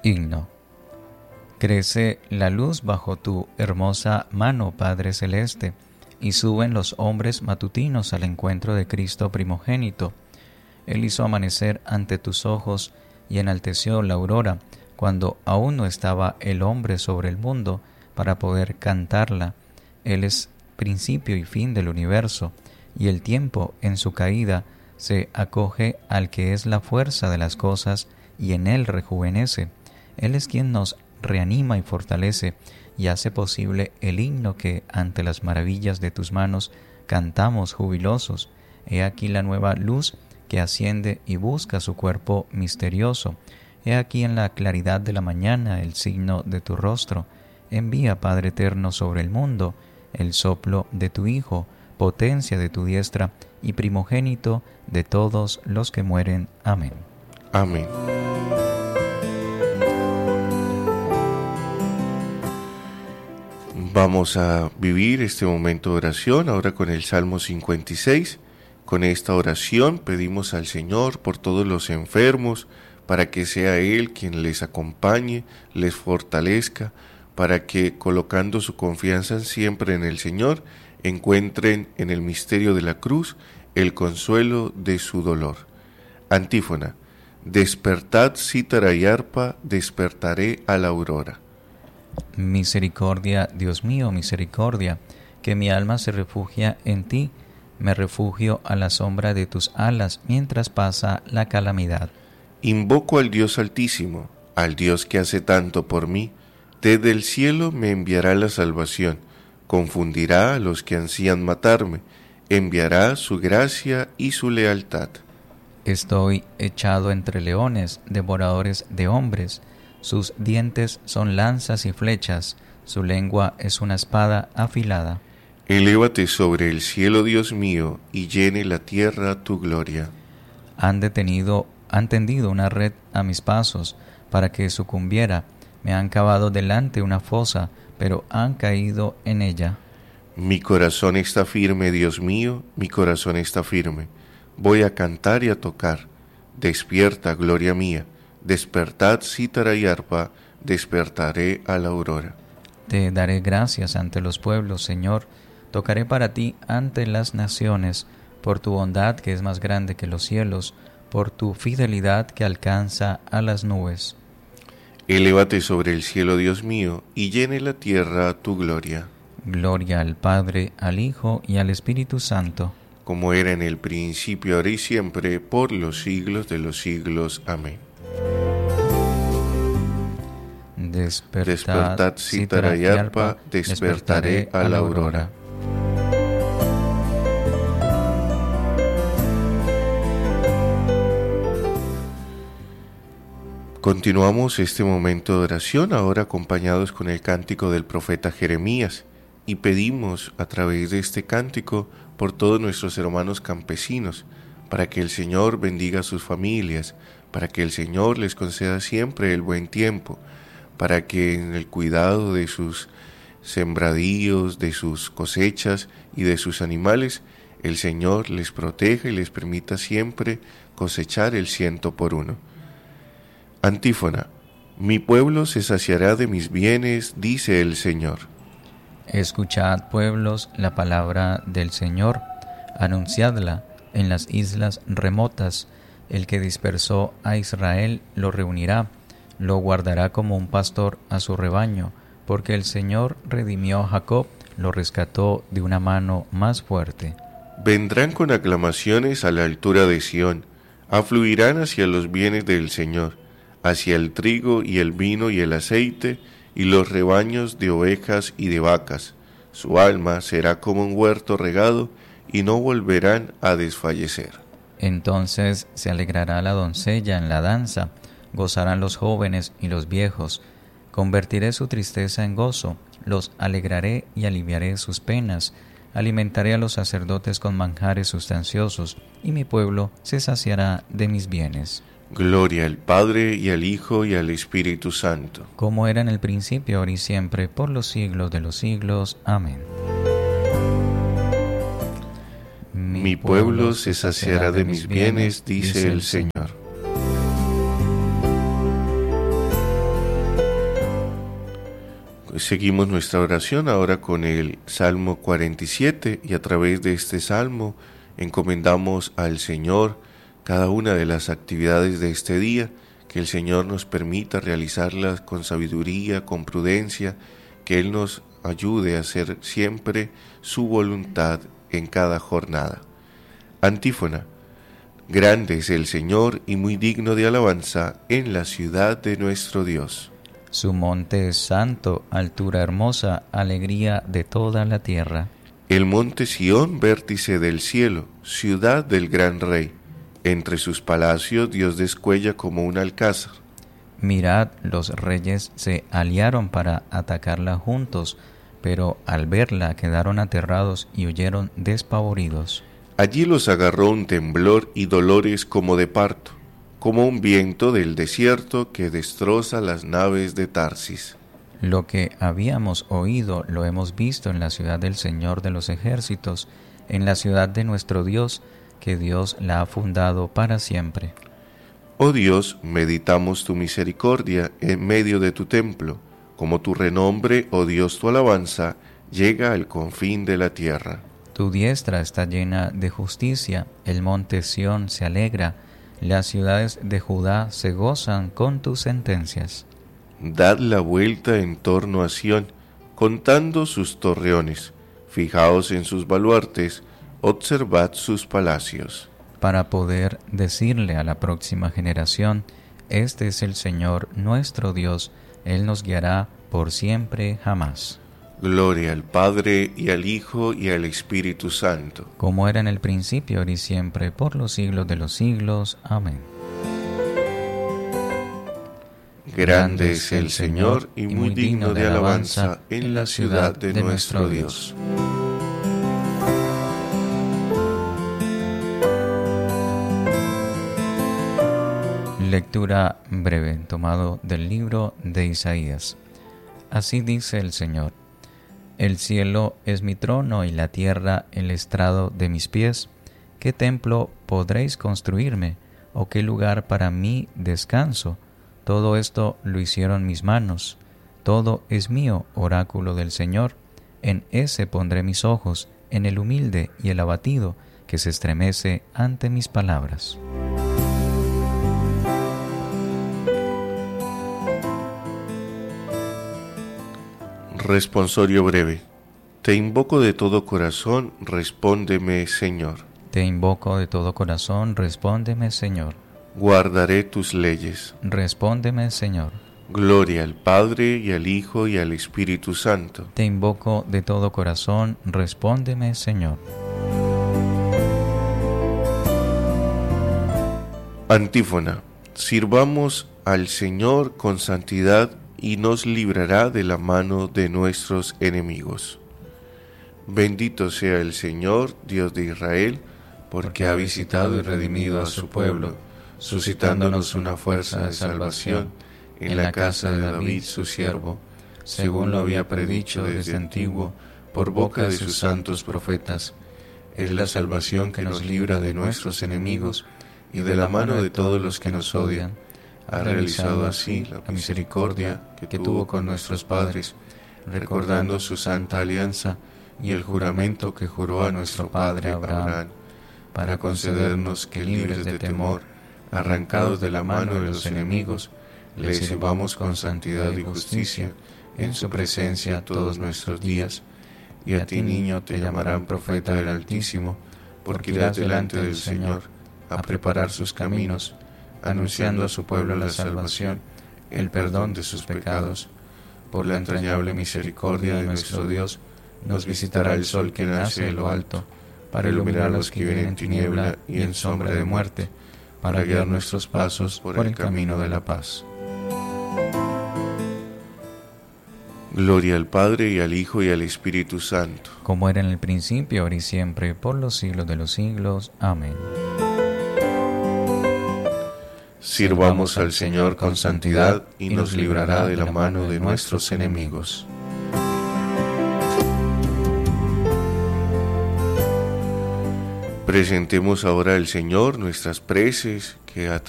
Himno. Crece la luz bajo tu hermosa mano, Padre Celeste, y suben los hombres matutinos al encuentro de Cristo primogénito. Él hizo amanecer ante tus ojos y enalteció la aurora, cuando aún no estaba el hombre sobre el mundo para poder cantarla. Él es principio y fin del universo, y el tiempo en su caída se acoge al que es la fuerza de las cosas y en él rejuvenece. Él es quien nos reanima y fortalece y hace posible el himno que ante las maravillas de tus manos cantamos jubilosos. He aquí la nueva luz que asciende y busca su cuerpo misterioso. He aquí en la claridad de la mañana el signo de tu rostro. Envía, Padre eterno, sobre el mundo el soplo de tu Hijo, potencia de tu diestra y primogénito de todos los que mueren. Amén. Amén. Vamos a vivir este momento de oración ahora con el Salmo 56. Con esta oración pedimos al Señor por todos los enfermos, para que sea Él quien les acompañe, les fortalezca, para que, colocando su confianza siempre en el Señor, encuentren en el misterio de la cruz el consuelo de su dolor. Antífona. Despertad cítara y arpa, despertaré a la aurora. Misericordia, Dios mío, misericordia, que mi alma se refugia en ti. Me refugio a la sombra de tus alas mientras pasa la calamidad. Invoco al Dios Altísimo, al Dios que hace tanto por mí. Desde el cielo me enviará la salvación, confundirá a los que ansían matarme, enviará su gracia y su lealtad. Estoy echado entre leones, devoradores de hombres. Sus dientes son lanzas y flechas, su lengua es una espada afilada. Elévate sobre el cielo, Dios mío, y llene la tierra tu gloria. Han tendido una red a mis pasos para que sucumbiera. Me han cavado delante una fosa, pero han caído en ella. Mi corazón está firme, Dios mío, mi corazón está firme. Voy a cantar y a tocar. Despierta, gloria mía. Despertad cítara y arpa, despertaré a la aurora. Te daré gracias ante los pueblos, Señor. Tocaré para ti ante las naciones, por tu bondad que es más grande que los cielos, por tu fidelidad que alcanza a las nubes. Elévate sobre el cielo, Dios mío, y llene la tierra tu gloria. Gloria al Padre, al Hijo y al Espíritu Santo. Como era en el principio, ahora y siempre, por los siglos de los siglos. Amén. Despertad, cítara y arpa, despertaré a la aurora. Continuamos este momento de oración, ahora acompañados con el cántico del profeta Jeremías, y pedimos a través de este cántico por todos nuestros hermanos campesinos, para que el Señor bendiga a sus familias, para que el Señor les conceda siempre el buen tiempo, para que en el cuidado de sus sembradíos, de sus cosechas y de sus animales, el Señor les proteja y les permita siempre cosechar el 100%. Antífona. Mi pueblo se saciará de mis bienes, dice el Señor. Escuchad, pueblos, la palabra del Señor, anunciadla en las islas remotas. El que dispersó a Israel lo reunirá, lo guardará como un pastor a su rebaño, porque el Señor redimió a Jacob, lo rescató de una mano más fuerte. Vendrán con aclamaciones a la altura de Sión, afluirán hacia los bienes del Señor, hacia el trigo y el vino y el aceite y los rebaños de ovejas y de vacas. Su alma será como un huerto regado y no volverán a desfallecer. Entonces se alegrará la doncella en la danza, gozarán los jóvenes y los viejos. Convertiré su tristeza en gozo, los alegraré y aliviaré sus penas. Alimentaré a los sacerdotes con manjares sustanciosos, y mi pueblo se saciará de mis bienes. Gloria al Padre, y al Hijo, y al Espíritu Santo. Como era en el principio, ahora y siempre, por los siglos de los siglos. Amén. Mi pueblo se saciará de mis bienes, dice el Señor. Seguimos nuestra oración ahora con el Salmo 47 y a través de este Salmo encomendamos al Señor cada una de las actividades de este día, que el Señor nos permita realizarlas con sabiduría, con prudencia, que Él nos ayude a hacer siempre su voluntad en cada jornada. Antífona. Grande es el Señor y muy digno de alabanza en la ciudad de nuestro Dios. Su monte es santo, altura hermosa, alegría de toda la tierra. El monte Sión, vértice del cielo, ciudad del gran rey. Entre sus palacios Dios descuella como un alcázar. Mirad, los reyes se aliaron para atacarla juntos, pero al verla quedaron aterrados y huyeron despavoridos. Allí los agarró un temblor y dolores como de parto, como un viento del desierto que destroza las naves de Tarsis. Lo que habíamos oído lo hemos visto en la ciudad del Señor de los ejércitos, en la ciudad de nuestro Dios, que Dios la ha fundado para siempre. Oh Dios, meditamos tu misericordia en medio de tu templo, como tu renombre, oh Dios, tu alabanza, llega al confín de la tierra. Tu diestra está llena de justicia, el monte Sión se alegra, las ciudades de Judá se gozan con tus sentencias. Dad la vuelta en torno a Sión, contando sus torreones, fijaos en sus baluartes, observad sus palacios. Para poder decirle a la próxima generación, este es el Señor nuestro Dios, Él nos guiará por siempre jamás. Gloria al Padre, y al Hijo, y al Espíritu Santo. Como era en el principio, ahora y siempre, por los siglos de los siglos. Amén. Grande es el Señor, y muy digno de alabanza en la ciudad de nuestro Dios. Lectura breve, tomado del libro de Isaías. Así dice el Señor: El cielo es mi trono y la tierra el estrado de mis pies. ¿Qué templo podréis construirme? ¿O qué lugar para mí descanso? Todo esto lo hicieron mis manos. Todo es mío, oráculo del Señor. En ese pondré mis ojos, en el humilde y el abatido, que se estremece ante mis palabras. Responsorio breve. Te invoco de todo corazón, respóndeme, Señor. Te invoco de todo corazón, respóndeme, Señor. Guardaré tus leyes. Respóndeme, Señor. Gloria al Padre, y al Hijo, y al Espíritu Santo. Te invoco de todo corazón, respóndeme, Señor. Antífona. Sirvamos al Señor con santidad y nos librará de la mano de nuestros enemigos. Bendito sea el Señor, Dios de Israel, porque ha visitado y redimido a su pueblo, suscitándonos una fuerza de salvación en la casa de David su siervo, según lo había predicho desde antiguo por boca de sus santos profetas. Es la salvación que nos libra de nuestros enemigos y de la mano de todos los que nos odian. Ha realizado así la misericordia que tuvo con nuestros padres, recordando su santa alianza y el juramento que juró a nuestro padre Abraham, para concedernos que, libres de temor, arrancados de la mano de los enemigos, le sirvamos con santidad y justicia en su presencia todos nuestros días. Y a ti, niño, te llamarán profeta del Altísimo, porque irás delante del Señor a preparar sus caminos, anunciando a su pueblo la salvación, el perdón de sus pecados. Por la entrañable misericordia de nuestro Dios, nos visitará el sol que nace de lo alto, para iluminar a los que viven en tiniebla y en sombra de muerte, para guiar nuestros pasos por el camino de la paz. Gloria al Padre, y al Hijo, y al Espíritu Santo. Como era en el principio, ahora y siempre, por los siglos de los siglos. Amén. Sirvamos al Señor con santidad y nos librará de la mano de nuestros enemigos. Presentemos ahora al Señor nuestras preces, que a